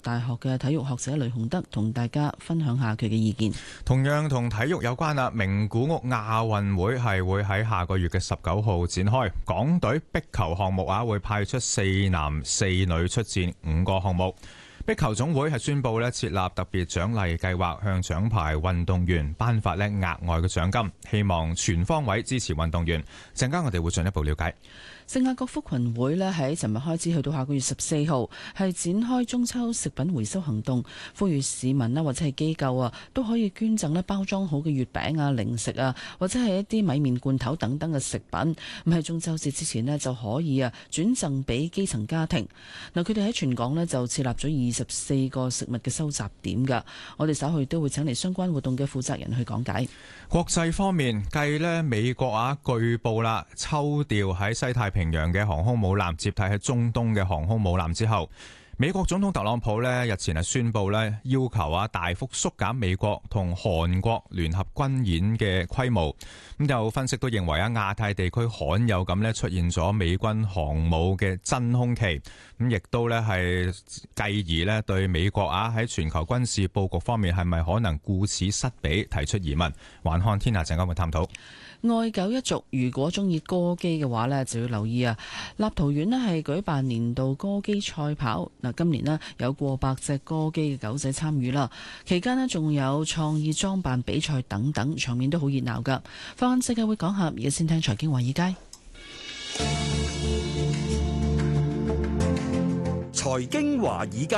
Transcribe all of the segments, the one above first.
大學嘅體育學者雷雄德同大家分享下佢嘅意見。 同樣同體育有關啦，名古屋亞運會係會喺下個月嘅19號展開，港隊壁球項目會派出4男4女出戰5個項目。壁球總會係宣布設立特別獎勵計劃，向獎牌運動員頒發額外嘅獎金，希望全方位支持運動員。陣間我哋會進一步了解。 聖雅各福群會喺尋日開始去到下個月14號係展開中秋食品回收行動，呼籲市民或者係機構都可以捐贈包裝好嘅月餅零食或者係一啲米麵罐頭等等嘅食品，咁喺中秋節之前就可以轉贈俾基層家庭。嗱，佢哋喺全港就設立咗24個食物嘅收集點㗎。我哋稍後都會請嚟相關活動嘅負責人去講解。 國際方面，繼美國據報抽調喺西太平洋嘅航空母艦接替喺中東嘅航空母艦之後，美國總統特朗普日前係宣布要求大幅縮減美國同韓國聯合軍演嘅規模。咁有分析都認為亞太地區罕有咁出現咗美軍航母嘅真空期，咁亦都係繼而對美國喺全球軍事佈局方面係咪可能顧此失彼提出疑問。環看天下陣間會探討。 愛狗一族如果中意歌姬嘅話就要留意立陶宛係舉辦年度歌姬賽跑。今年有過百隻歌姬嘅狗仔參與啦，期間仲有創意裝扮比賽等等，場面都好熱鬧噶。放眼世界會講下，而家先聽財經華爾街。 財經華爾街，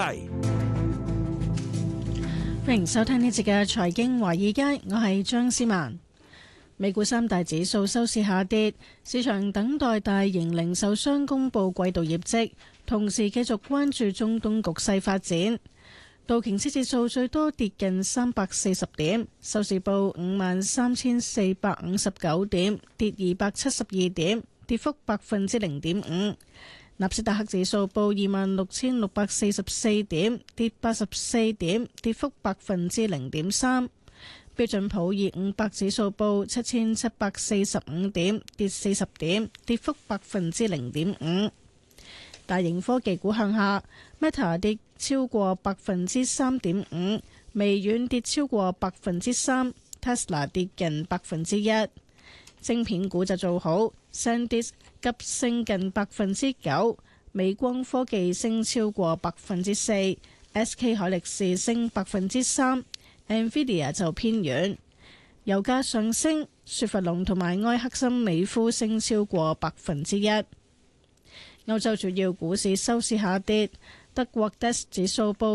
歡迎收聽呢節嘅財經華爾街，我係張思曼。美股三大指數收市下跌，市場等待大型零售商公布季度業績，同時繼續關注中東局勢發展。道瓊斯指數最多跌近340點，收市報53,459點，跌272點，跌幅0.5%。納斯達克指數報26,644點，跌84點，跌幅0.3%。標準普爾500指數報7,745點，跌40點，跌幅0.5%。大型科技股向下 ，Meta 跌超過3.5%，微軟跌超過3%，Tesla 跌近1%。晶片股就做好 ，SanDisk 急升近9%，美光科技升超過4%，SK 海力士升3%。Nvidia 就偏軟，油價上升，雪佛龍同埋埃克森美孚升超過1%。歐洲主要股市收市下跌，德國 DAX 指數報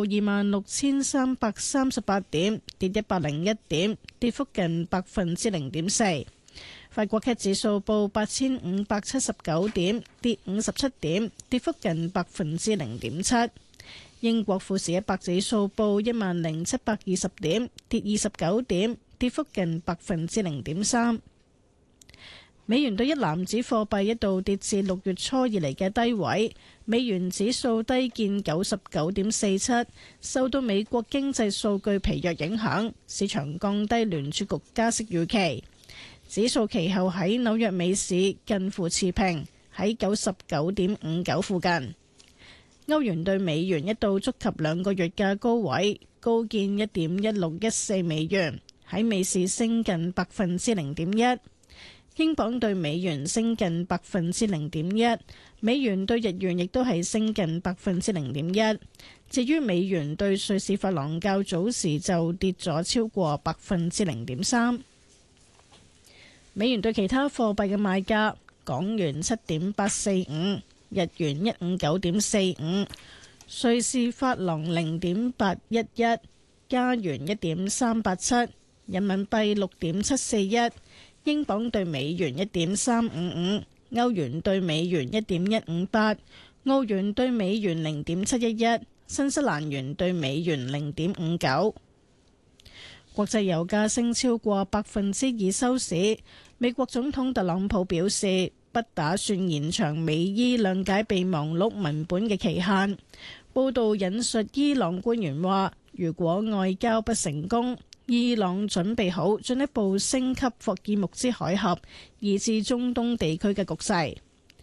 26,338點，跌101點，跌幅近0.4%。法國 CAC 指數報8,579點，跌57點，跌幅近0.7%。英國富時100指數報10,720點，跌29點，跌幅近0.3%。美元對一籃子貨幣一度跌至6月初以嚟嘅低位，美元指數低見99.47，受到美國經濟數據疲弱影響，市場降低聯儲局加息預期。指數其後喺紐約美市近乎持平，喺99.59附近。歐元對美元一度觸及2個月嘅高位，高見1.1614美元，喺美市升近0.1%。英鎊對美元升近0.1%，美元對日元亦都係升近0.1%。至於美元對瑞士法郎較早時就跌咗超過0.3%。美元對其他貨幣嘅賣價：港元7.845。日元159.45，瑞士法郎0.811，加元1.387，人民幣6.741，英鎊對美元1.355，歐元對美元1.158，澳元對美元0.711，新西蘭元對美元0.59。國際油價升超過2%收市。美國總統特朗普表示，不打算延長美伊諒解備忘錄文本嘅期限。報道引述伊朗官員話，如果外交不成功，伊朗準備好進一步升級霍爾木茲海峽以至中東地區嘅局勢。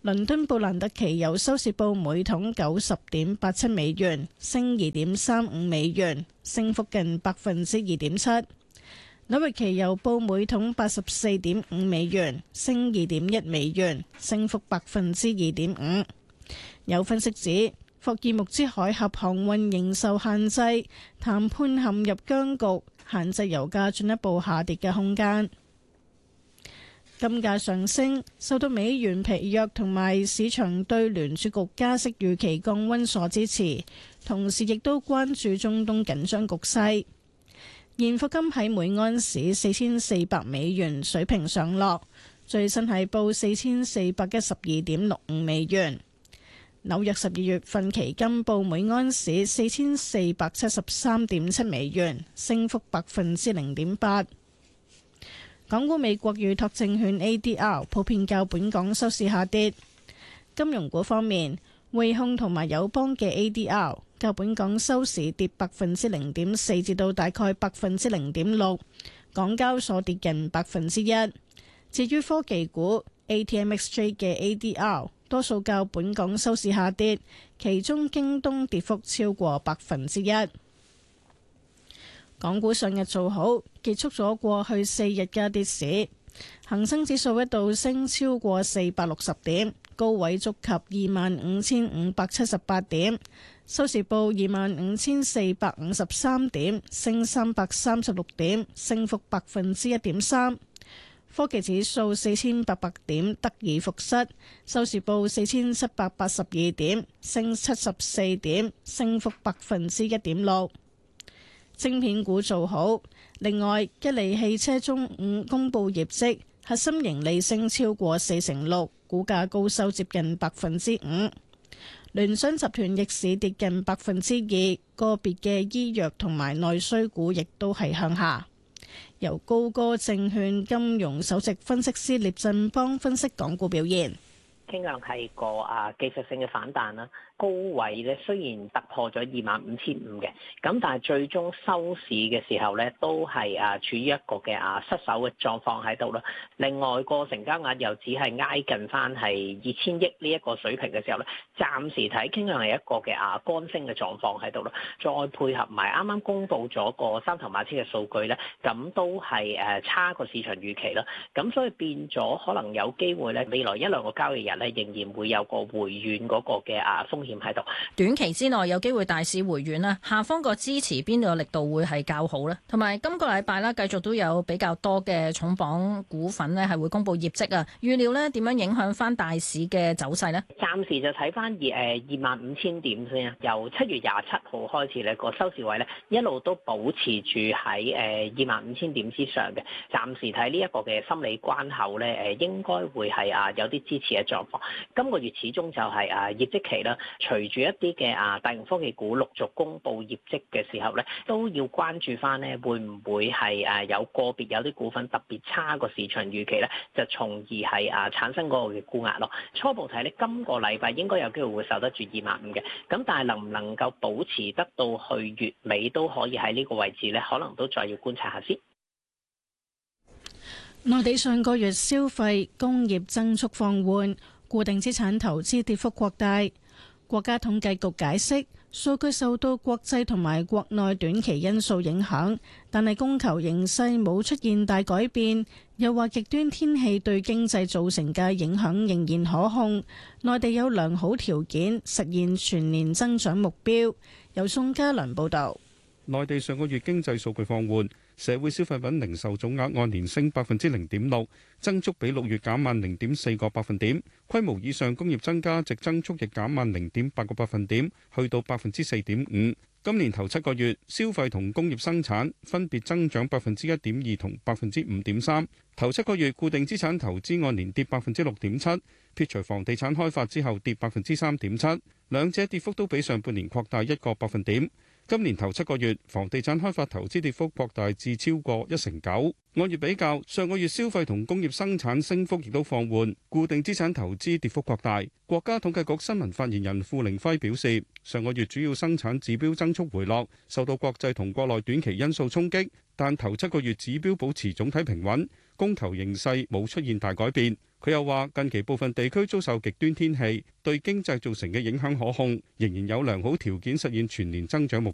倫敦布蘭特期油收市報每桶90.87美元，升2.35美元，升幅近2.7%。紐約期油報每桶84.5美元，升2.1美元，升幅2.5%。有分析指，霍爾木茲海峽航運仍受限制，談判陷入僵局，限制油價進一步下跌嘅空間。金價上升，受到美元疲弱同埋市場對聯儲局加息預期降溫所支持，同時亦都關注中東緊張局勢。現貨金喺每安士4400美元水平上落，最新係報4412.65美元。紐約12月份期金報每安士4473.7美元，升幅0.8%。港股美國預託證券 ADR 普遍較本港收市下跌。金融股方面，匯控同埋友邦嘅 ADR 較本港收市跌0.4%至到大概0.6%，港交所跌近1%。至於科技股 ATMXJ 嘅 ADR 多數較本港收市下跌，其中京東跌幅超過1%。港股上日做好，結束咗過去4日嘅跌市。恒生指數一度升超過460點，高位觸及25,578點，收市報25,453點，升336點，升幅1.3%。科技指數4800點得而復失，收市報4782點，升74點，升幅1.6%。晶片股做好，另外吉利汽車中午公布業績，核心盈利升超過46%，股價高收接近5%。聯想集團逆市跌近2%，個別嘅醫藥同埋內需股亦都係向下。由高歌證券金融首席分析師聶振邦分析港股表現， 傾向係個技術性嘅反彈啦。高位咧雖然突破咗25,500嘅，咁但係最終收市嘅時候咧都係處於一個嘅失守嘅狀況喺度啦。另外個成交額又只係挨近翻係2000億呢一個水平嘅時候咧，暫時睇傾向係一個嘅乾升嘅狀況喺度啦。再配合埋啱啱公布咗個三頭馬車嘅數據咧，咁都係差過市場預期啦。咁所以變咗可能有機會咧，未來1-2個交易日咧仍然會有個回軟嗰個嘅風險喺度。 短期之內有機會大市回軟啦，下方個支持邊度嘅力度會係較好呢？同埋今個禮拜啦，繼續都有比較多嘅重磅股份咧係會公布業績啊，預料咧點樣影響翻大市嘅走勢呢？ 暫時就睇翻25,000點先啊，由7月27號開始咧個收市位咧一路都保持住喺25,000點之上嘅，暫時睇呢一個嘅心理關口咧應該會係有啲支持嘅狀況。今個月始終就係業績期啦，隨住一啲嘅大型科技股陸續公布業績嘅時候咧，都要關注翻咧，會唔會係有個別有啲股份特別差過市場預期咧，就從而係產生嗰個嘅沽壓咯。初步睇咧，今個禮拜應該有機會會守得住25,000嘅，咁但係能唔能夠保持得到去月尾都可以喺呢個位置咧，可能都再要觀察下先。 內地上個月消費、工業增速放緩，固定資產投資跌幅擴大。國家統計局解釋，數據受到國際同埋國內短期因素影響，但係供求形勢冇出現大改變。又話極端天氣對經濟造成嘅影響仍然可控，內地有良好條件實現全年增長目標。由宋嘉良報導。 內地上個月經濟數據放緩，社會消費品零售總額按年升0.6%，增速比6月減慢0.4個百分點。規模以上工業增加值增速亦減慢0.8個百分點，去到4.5%。今年頭7個月，消費同工業生產分別增長1.2%同5.3%。頭7個月固定資產投資按年跌6.7%，撇除房地產開發之後跌3.7%，兩者跌幅都比上半年擴大1個百分點。今年頭7個月，房地產開發投資跌幅擴大至超過9%。按月比較，上個月消費同工業生產升幅亦都放緩，固定資產投資跌幅擴大。國家統計局新聞發言人傅凌輝表示，上個月主要生產指標增速回落，受到國際同國內短期因素衝擊，但頭7個月指標保持總體平穩，供求形勢冇出現大改變。 佢又話，近期部分地區遭受極端天氣，對經濟造成嘅影響可控，仍然有良好條件實現全年增長目